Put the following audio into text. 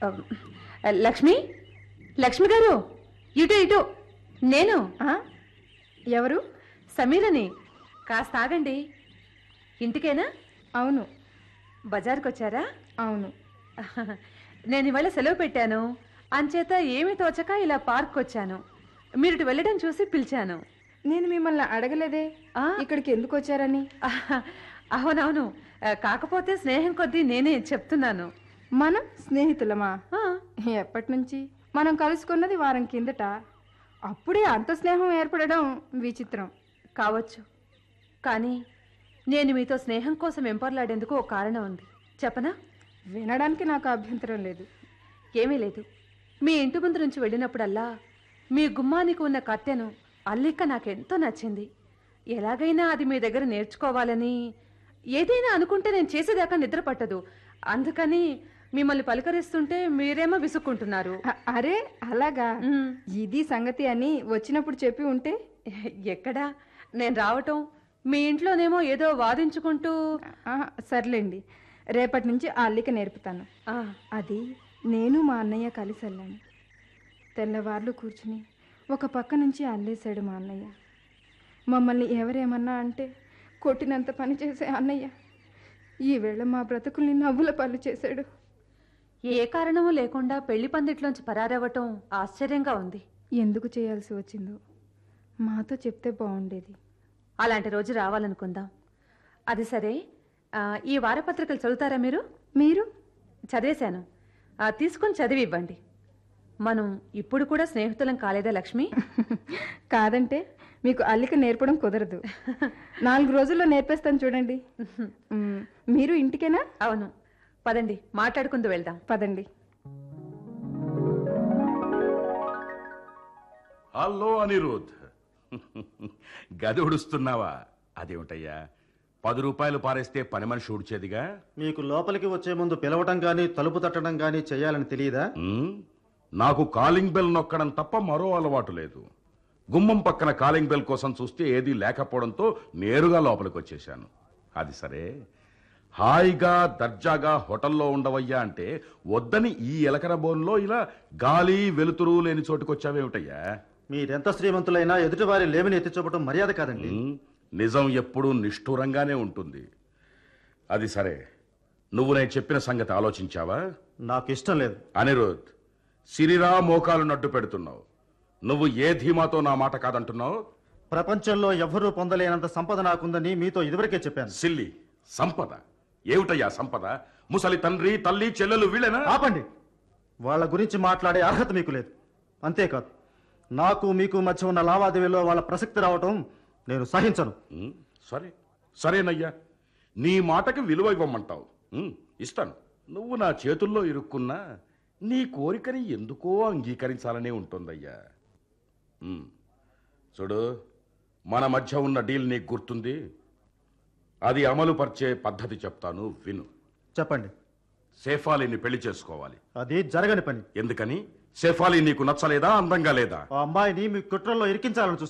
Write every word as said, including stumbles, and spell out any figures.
లక్ష్మి, లక్ష్మి గారు, ఇటు ఇటు. నేను. ఎవరు? సమీరని. కాస్త ఆగండి. ఇంటికేనా? అవును. బజార్కి వచ్చారా? అవును. నేను ఇవాళ సెలవు పెట్టాను, అంచేత ఏమీ తోచక ఇలా పార్క్ వచ్చాను. మీరు ఇటు వెళ్ళడం చూసి పిలిచాను. నేను మిమ్మల్ని అడగలేదే ఇక్కడికి ఎందుకు వచ్చారని. అవునవును, కాకపోతే స్నేహం కొద్దీ నేనే చెప్తున్నాను. మనం స్నేహితులమా? ఎప్పటి నుంచి? మనం కలుసుకున్నది వారం కిందట. అప్పుడే అంత స్నేహం ఏర్పడడం విచిత్రం. కావచ్చు, కానీ నేను మీతో స్నేహం కోసం వెంపర్లాడేందుకు ఒక కారణం ఉంది. చెప్పనా? వినడానికి నాకు అభ్యంతరం లేదు. ఏమీ లేదు. మీ ఇంటి ముందు నుంచి వెళ్ళినప్పుడల్లా మీ గుమ్మానికి ఉన్న కత్తెను అల్లిక నాకెంతో నచ్చింది. ఎలాగైనా అది మీ దగ్గర నేర్చుకోవాలని, ఏదైనా అనుకుంటే నేను చేసేదాకా నిద్ర పట్టదు. అందుకని మిమ్మల్ని పలకరిస్తుంటే మీరేమో విసుక్కుంటున్నారు. అరే అలాగా? ఇది సంగతి అని వచ్చినప్పుడు చెప్పి ఉంటే. ఎక్కడా, నేను రావటం మీ ఇంట్లోనేమో ఏదో వాదించుకుంటూ. సర్లేండి, రేపటి నుంచి ఆ అల్లిక నేర్పుతాను. అది నేను మా అన్నయ్య కలిసి వెళ్ళాను. తెల్లవార్లు కూర్చుని ఒక పక్క నుంచి అల్లేశాడు మా అన్నయ్య. మమ్మల్ని ఎవరేమన్నా అంటే కొట్టినంత పని చేసే అన్నయ్య ఈవేళ మా బ్రతుకుల్ని నవ్వుల పాలు చేశాడు. ఏ కారణము లేకుండా పెళ్లి పందిట్లోంచి పరారవ్వటం ఆశ్చర్యంగా ఉంది. ఎందుకు చేయాల్సి వచ్చిందో మాతో చెప్తే బాగుండేది. అలాంటి రోజు రావాలనుకుందాం. అది సరే, ఈ వారపత్రికలు చదువుతారా మీరు? మీరు? చదివేశాను. తీసుకొని చదివి ఇవ్వండి. మనం ఇప్పుడు కూడా స్నేహితులం కాలేదా లక్ష్మి? కాదంటే మీకు అల్లిక నేర్పడం కుదరదు. నాలుగు రోజుల్లో నేర్పేస్తాను చూడండి. మీరు ఇంటికేనా? అవును, పదండి, మాట్లాడుకుంటూ వెళ్దాం. పదండి. హలో అనిరుద్, గది ఉడుస్తున్నావా? అదేమిటయ్యా, పది రూపాయలు పారేస్తే పని మనిషి ఊడ్చేదిగా. మీకు లోపలికి వచ్చే ముందు పిలవటం గాని తలుపు తట్టడం గాని చేయాలని తెలియదా? నాకు కాలింగ్ బెల్ నొక్కడం తప్ప మరో అలవాటు లేదు. గుమ్మం పక్కన కాలింగ్ బెల్ కోసం చూస్తే ఏదీ లేకపోవడంతో నేరుగా లోపలికి వచ్చేశాను. అది సరే, హాయిగా దర్జాగా హోటల్లో ఉండవయ్యా అంటే వద్దని ఈ ఎలకన బోన్లో ఇలా గాలి వెలుతురు లేని చోటుకొచ్చావేమిటయ్యా? మీరెంత శ్రీమంతులైనా ఎదుటివారి లేమిని ఎత్తి చూపటం మర్యాద కాదండి. నిజం ఎప్పుడూ నిష్ఠూరంగానే ఉంటుంది. అది సరే, నువ్వు నేను చెప్పిన సంగతి ఆలోచించావా? నాకు ఇష్టం లేదు. అనిరుద్, సిరిరా మోకాలు నడ్డు పెడుతున్నావు. నువ్వు ఏ ధీమాతో నా మాట కాదంటున్నావు? ప్రపంచంలో ఎవ్వరూ పొందలేనంత సంపద నాకుందని మీతో ఇదివరకే చెప్పాను. సిల్లి, సంపద ఏమిటయ్యా? సంపద ముసలి తండ్రి తల్లి చెల్లెలు వీళ్ళేనా? ఆపండి, వాళ్ళ గురించి మాట్లాడే అర్హత మీకు లేదు. అంతేకాదు, నాకు మీకు మధ్య ఉన్న లావాదేవీలో వాళ్ళ ప్రసక్తి రావటం నేను సహించను. సరే సరేనయ్యా, నీ మాటకి విలువ ఇవ్వమంటావు, ఇస్తాను. నువ్వు నా చేతుల్లో ఇరుక్కున్నా నీ కోరికని ఎందుకో అంగీకరించాలనే ఉంటుందయ్యా. చూడు, మన మధ్య ఉన్న డీల్ నీకు గుర్తుంది. అది అమలు పరిచే పద్ధతి చెప్తాను, విను. చెప్పండి. సేఫాలిని పెళ్లి చేసుకోవాలి. అది జరగని పని. ఎందుకని? సేఫాలి నీకు నచ్చలేదా? అందంగా లేదా? ఆ అమ్మాయిని మీ కుట్రల్లో ఇరికించాలని